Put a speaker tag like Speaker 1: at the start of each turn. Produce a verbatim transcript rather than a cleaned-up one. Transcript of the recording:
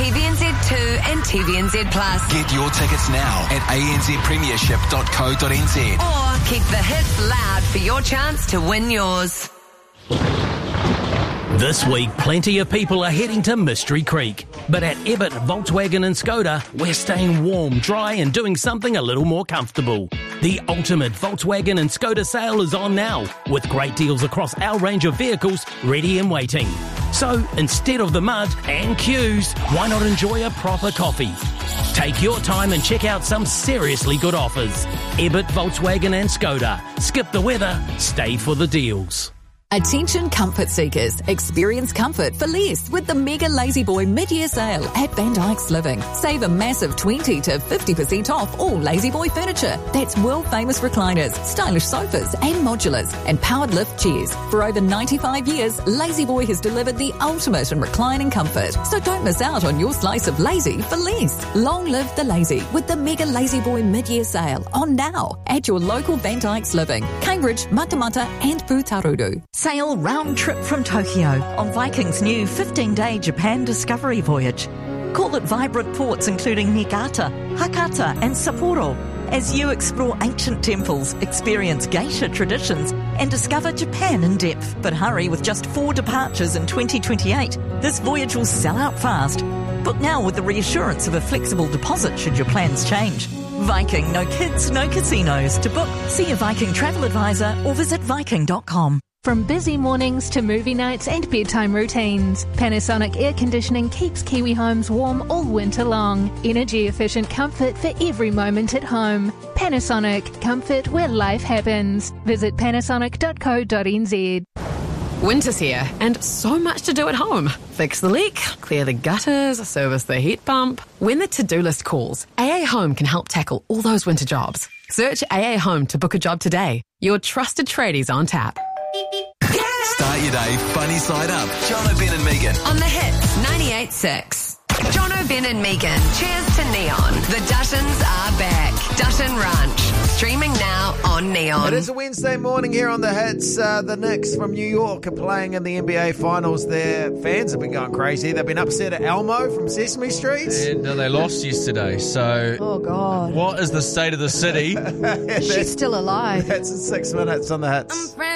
Speaker 1: T V N Z two and T V N Z Plus.
Speaker 2: Get your tickets now at a n z premiership dot co dot n z.
Speaker 1: Or keep the hits loud for your chance to win yours.
Speaker 3: This week, plenty of people are heading to Mystery Creek. But at Ebbett, Volkswagen and Skoda, we're staying warm, dry and doing something a little more comfortable. The ultimate Volkswagen and Skoda sale is on now, with great deals across our range of vehicles ready and waiting. So, instead of the mud and queues, why not enjoy a proper coffee? Take your time and check out some seriously good offers. Ebbett, Volkswagen and Skoda. Skip the weather, stay for the deals.
Speaker 4: Attention comfort seekers. Experience comfort for less with the Mega Lazy Boy mid-year sale at Van Dyke's Living. Save a massive twenty to fifty percent off all Lazy Boy furniture. That's world-famous recliners, stylish sofas and modulars and powered lift chairs. For over ninety-five years, Lazy Boy has delivered the ultimate in reclining comfort. So don't miss out on your slice of lazy for less. Long live the lazy with the Mega Lazy Boy mid-year sale on now at your local Van Dyke's Living, Cambridge, Matamata and Putarudu.
Speaker 5: Sail round trip from Tokyo on Viking's new fifteen-day Japan discovery voyage. Call at vibrant ports including Niigata, Hakata and Sapporo as you explore ancient temples, experience geisha traditions and discover Japan in depth. But hurry, with just four departures in twenty twenty-eight, this voyage will sell out fast. Book now with the reassurance of a flexible deposit should your plans change. Viking, no kids, no casinos. To book, see a Viking travel advisor or visit viking dot com.
Speaker 6: From busy mornings to movie nights and bedtime routines, Panasonic Air Conditioning keeps Kiwi homes warm all winter long. Energy-efficient comfort for every moment at home. Panasonic, comfort where life happens. Visit panasonic dot co dot n z.
Speaker 7: Winter's here, and so much to do at home. Fix the leak, clear the gutters, service the heat pump. When the to-do list calls, A A Home can help tackle all those winter jobs. Search A A Home to book a job today. Your trusted tradies on tap.
Speaker 2: Start your day funny side up. John O'Ben and Megan.
Speaker 1: On the hits, ninety-eight point six. John O'Ben and Megan. Cheers to Neon. The Duttons are back. Dutton Ranch. Streaming now on Neon.
Speaker 8: It is a Wednesday morning here on the hits. Uh, the Knicks from New York are playing in the N B A Finals. Their fans have been going crazy. They've been upset at Elmo from Sesame Street.
Speaker 9: And uh, they lost yesterday. So,
Speaker 10: oh God,
Speaker 9: what is the state of the city?
Speaker 10: She's still alive.
Speaker 8: That's in six minutes on the hits.